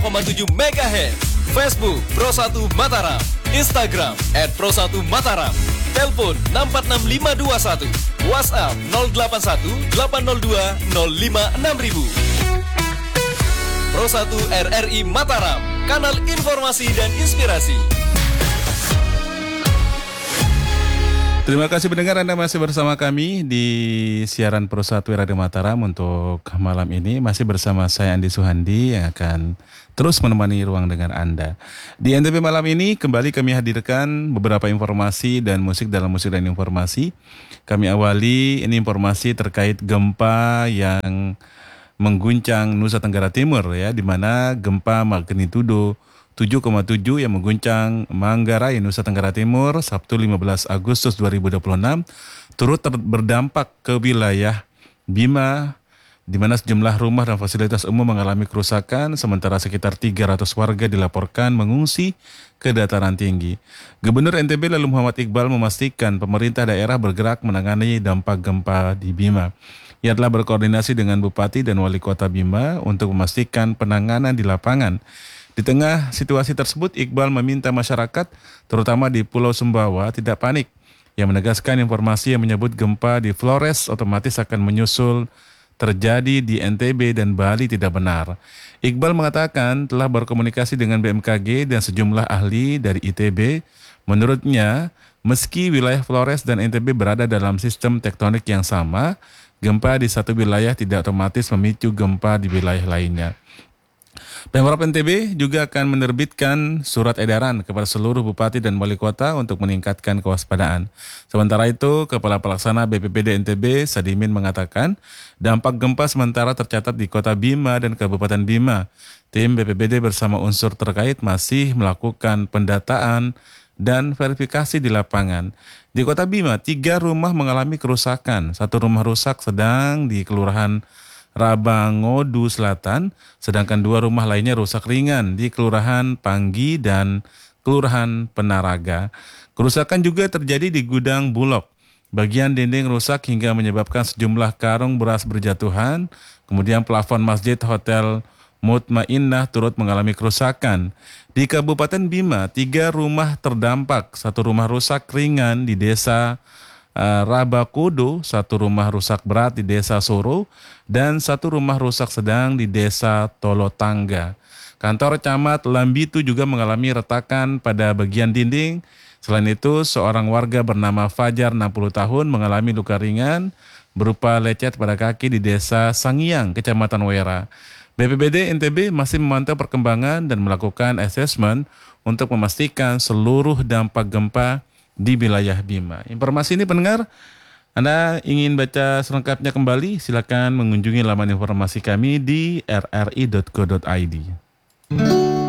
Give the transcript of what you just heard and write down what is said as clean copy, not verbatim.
102,7 MHz. Facebook Pro 1 Mataram. Instagram @Pro1Mataram. Telepon 646521. WhatsApp 081 802 056000. Pro 1 RRI Mataram, kanal informasi dan inspirasi. Terima kasih pendengar, Anda masih bersama kami di siaran Pro 1 Radio Mataram. Untuk malam ini masih bersama saya Andi Suhandi yang akan terus menemani ruang dengar Anda. Di NTB malam ini kembali kami hadirkan beberapa informasi dan musik dalam musik dan informasi. Kami awali ini informasi terkait gempa yang mengguncang Nusa Tenggara Timur ya, di mana gempa magnitudo 7,7 yang mengguncang Manggarai, Nusa Tenggara Timur, Sabtu 15 Agustus 2026, turut berdampak ke wilayah Bima, di mana sejumlah rumah dan fasilitas umum mengalami kerusakan, sementara sekitar 300 warga dilaporkan mengungsi ke dataran tinggi. Gubernur NTB lalu Muhammad Iqbal memastikan pemerintah daerah bergerak menangani dampak gempa di Bima. Ia telah berkoordinasi dengan Bupati dan Wali Kota Bima untuk memastikan penanganan di lapangan. Di tengah situasi tersebut, Iqbal meminta masyarakat, terutama di Pulau Sumbawa, tidak panik. Yang menegaskan informasi yang menyebut gempa di Flores otomatis akan menyusul terjadi di NTB dan Bali tidak benar. Iqbal mengatakan telah berkomunikasi dengan BMKG dan sejumlah ahli dari ITB. Menurutnya, meski wilayah Flores dan NTB berada dalam sistem tektonik yang sama, gempa di satu wilayah tidak otomatis memicu gempa di wilayah lainnya. Pemprov NTB juga akan menerbitkan surat edaran kepada seluruh bupati dan wali kota untuk meningkatkan kewaspadaan. Sementara itu, Kepala Pelaksana BPBD NTB, Sadimin, mengatakan dampak gempa sementara tercatat di Kota Bima dan Kabupaten Bima. Tim BPBD bersama unsur terkait masih melakukan pendataan dan verifikasi di lapangan. Di Kota Bima, 3 rumah mengalami kerusakan. 1 rumah rusak sedang di Kelurahan Rabangodu Selatan, sedangkan 2 rumah lainnya rusak ringan di Kelurahan Panggi dan Kelurahan Penaraga. Kerusakan juga terjadi di Gudang Bulog. Bagian dinding rusak hingga menyebabkan sejumlah karung beras berjatuhan. Kemudian plafon Masjid Hotel Mutmainnah turut mengalami kerusakan. Di Kabupaten Bima, 3 rumah terdampak, 1 rumah rusak ringan di Desa Rabakodo, 1 rumah rusak berat di Desa Soro, dan 1 rumah rusak sedang di Desa Tolotangga. Kantor Camat Lambitu juga mengalami retakan pada bagian dinding. Selain itu, seorang warga bernama Fajar, 60 tahun, mengalami luka ringan berupa lecet pada kaki di Desa Sangiang, Kecamatan Wera. BPBD NTB masih memantau perkembangan dan melakukan asesmen untuk memastikan seluruh dampak gempa di wilayah Bima. Informasi ini pendengar, Anda ingin baca selengkapnya kembali, silakan mengunjungi laman informasi kami di rri.co.id.